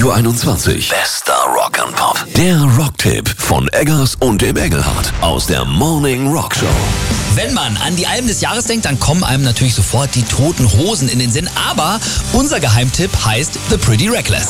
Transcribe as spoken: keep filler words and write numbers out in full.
Radio einundzwanzig. Bester Rock'n'Pop. Der Rocktipp von Eggers und dem Engelhardt aus der Morning Rock Show. Wenn man an die Alben des Jahres denkt, dann kommen einem natürlich sofort die Toten Hosen in den Sinn. Aber unser Geheimtipp heißt The Pretty Reckless.